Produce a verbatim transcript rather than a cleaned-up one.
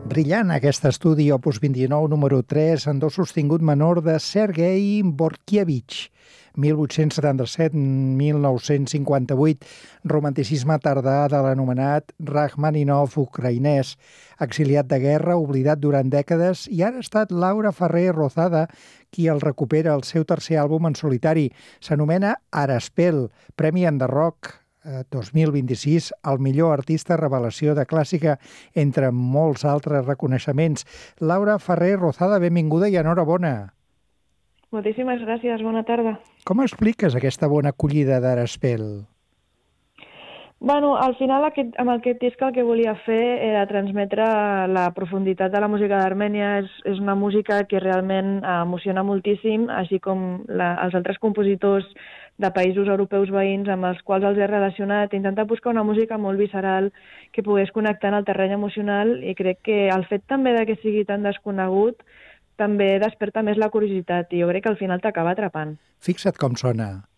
Brillant aquest estudi Opus vint-i-nou número tres en do sostingut menor de Sergei Bortkiewicz, mil vuit-cents setanta-set a mil nou-cents cinquanta-vuit, romanticisme tardà de l'anomenat Rachmaninov ucraïnès, exiliat de guerra, oblidat durant dècades, i ara ha estat Laura Ferrer Rozada qui el recupera el seu tercer àlbum en solitari. S'anomena Araspel, Premi Enderrock dos mil vint-i-sis, el millor artista revelació de clàssica, entre molts altres reconeixements. Laura Ferrer Rozada, benvinguda i enhorabona. Moltíssimes gràcies, bona tarda. Com expliques aquesta bona acollida d'Araspel? Bueno, al final aquest, amb aquest disc el que volia fer era transmetre la profunditat de la música d'Armènia. És, és una música que realment emociona moltíssim, així com la, els altres compositors de països europeus veïns amb els quals els he relacionat. He intentat buscar una música molt visceral que pogués connectar en el terreny emocional, i crec que el fet també de que sigui tan desconegut també desperta més la curiositat, i jo crec que al final t'acaba atrapant. Fixa't com sona.